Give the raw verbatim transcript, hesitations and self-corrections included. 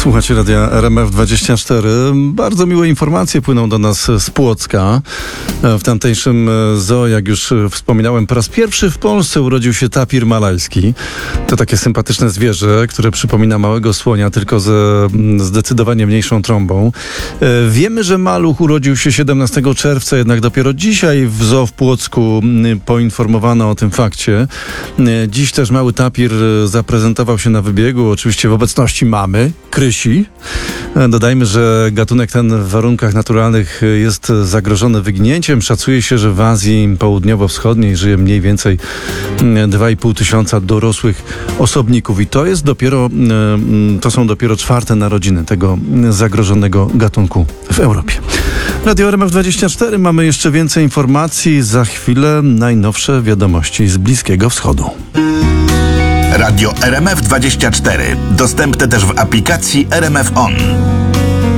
Słuchacie radia R M F dwadzieścia cztery. Bardzo miłe informacje płyną do nas z Płocka. W tamtejszym zoo, jak już wspominałem, po raz pierwszy w Polsce urodził się tapir malajski. To takie sympatyczne zwierzę, które przypomina małego słonia, tylko ze zdecydowanie mniejszą trąbą. Wiemy, że maluch urodził się siedemnastego czerwca, jednak dopiero dzisiaj w zoo w Płocku poinformowano o tym fakcie. Dziś też mały tapir zaprezentował się na wybiegu, oczywiście w obecności mamy, Krysi. Dodajmy, że gatunek ten w warunkach naturalnych jest zagrożony wyginięciem. Szacuje się, że w Azji Południowo-Wschodniej żyje mniej więcej dwa i pół tysiąca dorosłych osobników i to jest dopiero, to są dopiero czwarte narodziny tego zagrożonego gatunku w Europie. Radio R M F dwadzieścia cztery, mamy jeszcze więcej informacji. Za chwilę najnowsze wiadomości z Bliskiego Wschodu. Radio R M F dwadzieścia cztery. Dostępne też w aplikacji R M F On.